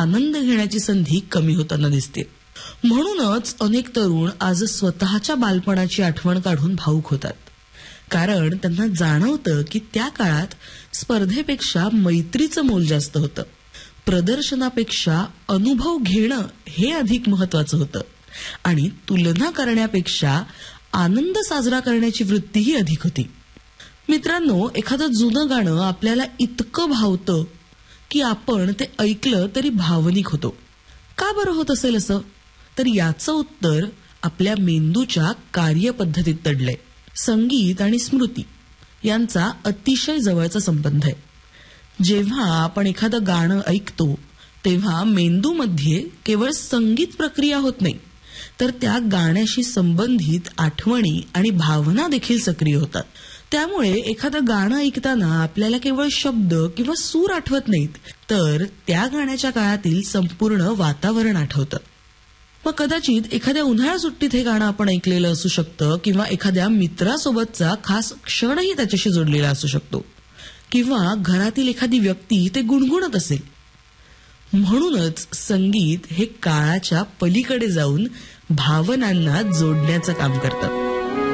आनंद घेण्याची संधी कमी होताना दिसते. म्हणूनच अनेक तरुण आज स्वतःच्या बालपणाची आठवण काढून भावुक होतात. कारण त्यांना जाणवतं की त्या काळात स्पर्धेपेक्षा मैत्रीचं मोल जास्त होतं. प्रदर्शनापेक्षा अनुभव घेणं हे अधिक महत्वाचं होतं आणि तुलना करण्यापेक्षा आनंद साजरा करण्याची वृत्तीही अधिक होती. मित्रांनो, एखादं जुनं गाणं आपल्याला इतकं भावतं की आपण ते ऐकलं तरी भावनिक होतो. का बरं होत असेल असं? तर याचं उत्तर आपल्या मेंदूच्या कार्यपद्धतीत दडलंय. संगीत आणि स्मृती यांचा अतिशय जवळचा संबंध आहे. जेव्हा आपण एखादं गाणं ऐकतो तेव्हा मेंदूमध्ये केवळ संगीत प्रक्रिया होत नाही, तर त्या गाण्याशी संबंधित आठवणी आणि भावना देखील सक्रिय होतात. त्यामुळे एखादं गाणं ऐकताना आपल्याला केवळ शब्द किंवा सूर आठवत नाहीत, तर त्या गाण्याच्या काळातील संपूर्ण वातावरण आठवतं. मग कदाचित एखाद्या उन्हाळा सुट्टीत हे गाणं आपण ऐकलेलं असू शकतं किंवा एखाद्या मित्रासोबतचा खास क्षणही त्याच्याशी जोडलेला असू शकतो किंवा घरातील एखादी व्यक्ती ते गुणगुणत असेल. म्हणूनच संगीत हे काळाच्या पलीकडे जाऊन भावनांना जोडण्याचं काम करतं.